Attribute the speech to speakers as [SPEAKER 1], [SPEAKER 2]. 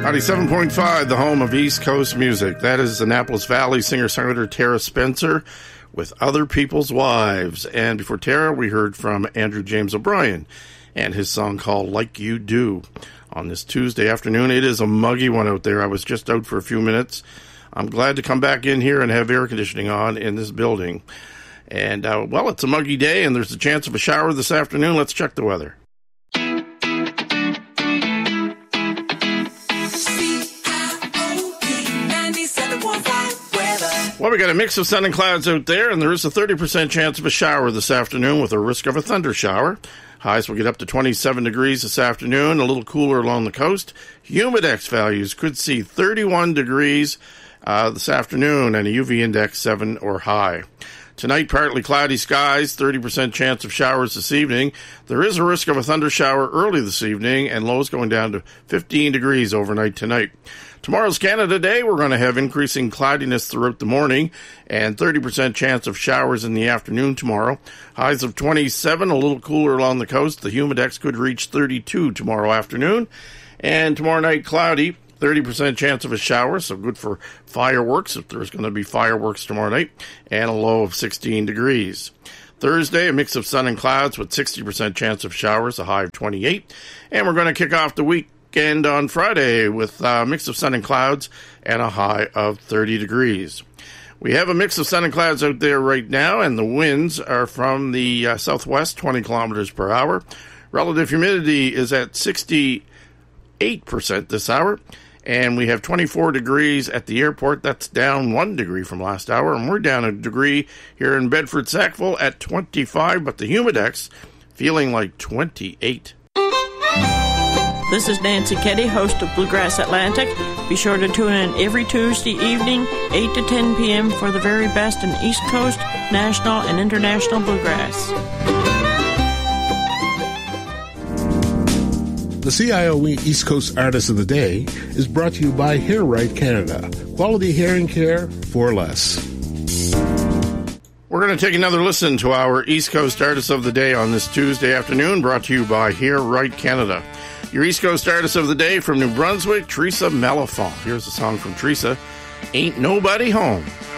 [SPEAKER 1] 97.5, the home of East Coast music. That is Annapolis Valley singer-songwriter Tara Spencer with Other People's Wives. And before Tara, we heard from Andrew James O'Brien and his song called Like You Do. On this Tuesday afternoon, it is a muggy one out there. I was just out for a few minutes. I'm glad to come back in here and have air conditioning on in this building. And, well, it's a muggy day, and there's a chance of a shower this afternoon. Let's check the weather. Well, we got a mix of sun and clouds out there, and there is a 30% chance of a shower this afternoon with a risk of a thunder shower. Highs will get up to 27 degrees this afternoon, a little cooler along the coast. Humidex values could see 31 degrees this afternoon, and a UV index 7 or high. Tonight, partly cloudy skies, 30% chance of showers this evening. There is a risk of a thunder shower early this evening, and lows going down to 15 degrees overnight tonight. Tomorrow's Canada Day. We're going to have increasing cloudiness throughout the morning and 30% chance of showers in the afternoon tomorrow. Highs of 27, a little cooler along the coast. The humidex could reach 32 tomorrow afternoon. And tomorrow night, cloudy, 30% chance of a shower, so good for fireworks if there's going to be fireworks tomorrow night, and a low of 16 degrees. Thursday, a mix of sun and clouds with 60% chance of showers, a high of 28. And we're going to kick off the weekend on Friday with a mix of sun and clouds and a high of 30 degrees. We have a mix of sun and clouds out there right now, and the winds are from the southwest, 20 kilometers per hour. Relative humidity is at 68% this hour, and we have 24 degrees at the airport. That's down 1 degree from last hour, and we're down a degree here in Bedford-Sackville at 25, but the humidex feeling like 28.
[SPEAKER 2] This is Nancy Keddy, host of Bluegrass Atlantic. Be sure to tune in every Tuesday evening, 8 to 10 p.m. for the very best in East Coast, national, and international bluegrass.
[SPEAKER 3] The CIOE East Coast Artist of the Day is brought to you by Hair Right Canada. Quality hearing care for less.
[SPEAKER 1] We're going to take another listen to our East Coast Artist of the Day on this Tuesday afternoon, brought to you by Hair Right Canada. Your East Coast Artist of the Day from New Brunswick, Teresa Malafont. Here's a song from Teresa, Ain't Nobody Home.